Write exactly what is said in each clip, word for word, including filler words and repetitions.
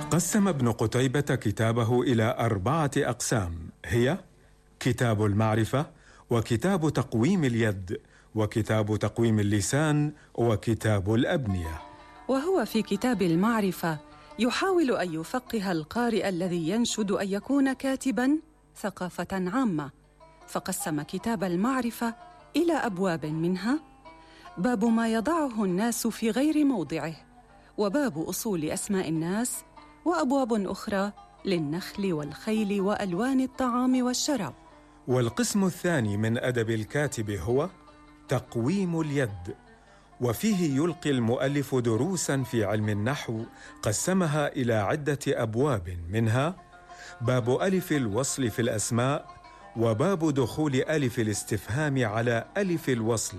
قسم ابن قتيبة كتابه إلى أربعة أقسام، هي كتاب المعرفة، وكتاب تقويم اليد، وكتاب تقويم اللسان، وكتاب الأبنية. وهو في كتاب المعرفة يحاول أن يفقه القارئ الذي ينشد أن يكون كاتباً ثقافة عامة، فقسم كتاب المعرفة إلى أبواب، منها باب ما يضعه الناس في غير موضعه، وباب أصول أسماء الناس، وأبواب أخرى للنخل والخيل وألوان الطعام والشراب. والقسم الثاني من أدب الكاتب هو تقويم اليد، وفيه يلقي المؤلف دروساً في علم النحو قسمها إلى عدة أبواب، منها باب ألف الوصل في الأسماء، وباب دخول ألف الاستفهام على ألف الوصل،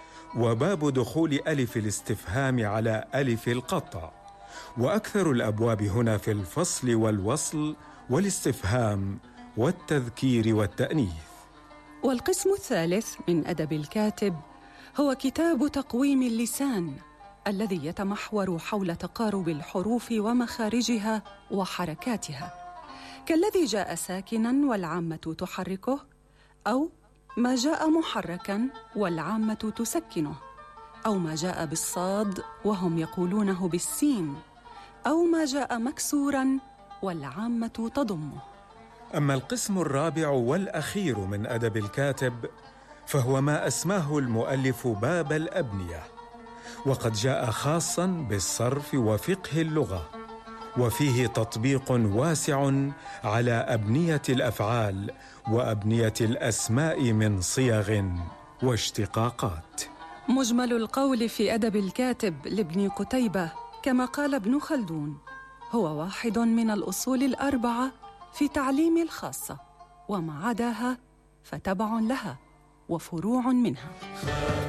وباب دخول ألف الاستفهام على ألف القطع. وأكثر الأبواب هنا في الفصل والوصل والاستفهام والتذكير والتأنيث. والقسم الثالث من أدب الكاتب هو كتاب تقويم اللسان، الذي يتمحور حول تقارب الحروف ومخارجها وحركاتها، كالذي جاء ساكناً والعامة تحركه، أو ما جاء محركاً والعامة تسكنه، أو ما جاء بالصاد وهم يقولونه بالسين، أو ما جاء مكسوراً والعامة تضمه. أما القسم الرابع والأخير من أدب الكاتب فهو ما أسماه المؤلف باب الأبنية، وقد جاء خاصاً بالصرف وفقه اللغة، وفيه تطبيق واسع على أبنية الأفعال وأبنية الأسماء من صيغ واشتقاقات. مجمل القول في أدب الكاتب لابن قتيبة كما قال ابن خلدون هو واحد من الأصول الأربعة في تعليم الخاصة، وما عداها فتبع لها وفروع منها.